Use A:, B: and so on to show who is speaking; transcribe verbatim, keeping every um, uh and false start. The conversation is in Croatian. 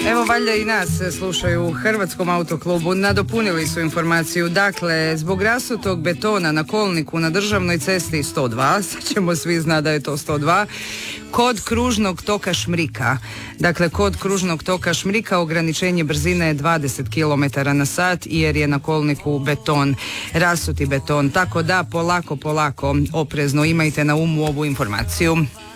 A: Evo, valjda i nas slušaju u Hrvatskom autoklubu, nadopunili su informaciju. Dakle, zbog rasutog betona na kolniku na državnoj cesti sto dva, sad ćemo svi znati da je to sto dva, kod kružnog toka Šmrika. Dakle, kod kružnog toka Šmrika ograničenje brzine je dvadeset kilometara na sat jer je na kolniku beton, rasuti beton. Tako da polako, polako, oprezno imajte na umu ovu informaciju.